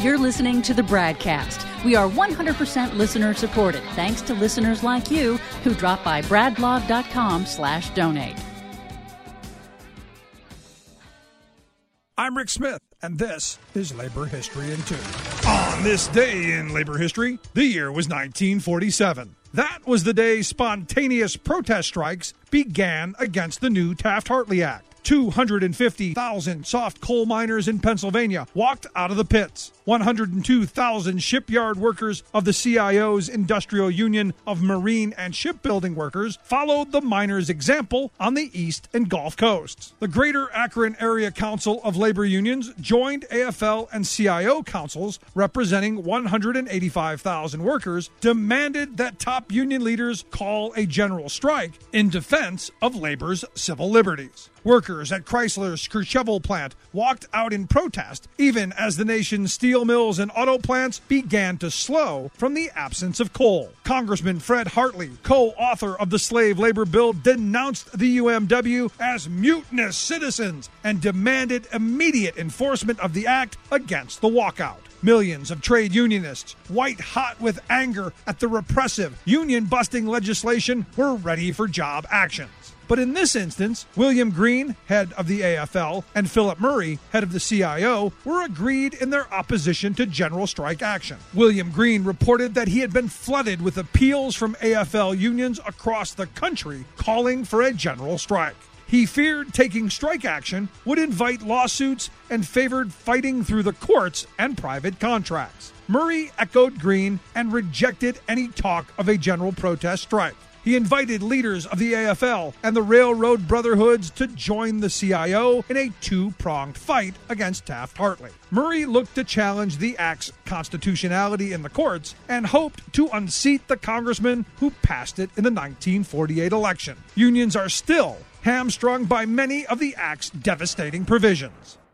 You're listening to the BradCast. We are 100% listener supported, thanks to listeners like you who drop by bradblog.com/donate. I'm Rick Smith, and this is Labor History in 2. On this day in labor history, the year was 1947. That was the day spontaneous protest strikes began against the new Taft-Hartley Act. 250,000 soft coal miners in Pennsylvania walked out of the pits. 102,000 shipyard workers of the CIO's Industrial Union of Marine and Shipbuilding Workers followed the miners' example on the East and Gulf Coasts. The Greater Akron Area Council of Labor Unions joined AFL and CIO councils representing 185,000 workers, demanded that top union leaders call a general strike in defense of labor's civil liberties. Workers at Chrysler's Courchevel plant walked out in protest, even as the nation's steel mills and auto plants began to slow from the absence of coal. Congressman Fred Hartley, co-author of the slave labor bill, denounced the UMW as mutinous citizens and demanded immediate enforcement of the act against the walkout. Millions of trade unionists, white hot with anger at the repressive, union-busting legislation, were ready for job actions. But in this instance, William Green, head of the AFL, and Philip Murray, head of the CIO, were agreed in their opposition to general strike action. William Green reported that he had been flooded with appeals from AFL unions across the country calling for a general strike. He feared taking strike action would invite lawsuits and favored fighting through the courts and private contracts. Murray echoed Green and rejected any talk of a general protest strike. He invited leaders of the AFL and the Railroad Brotherhoods to join the CIO in a two-pronged fight against Taft-Hartley. Murray looked to challenge the act's constitutionality in the courts and hoped to unseat the congressman who passed it in the 1948 election. Unions are still hamstrung by many of the act's devastating provisions.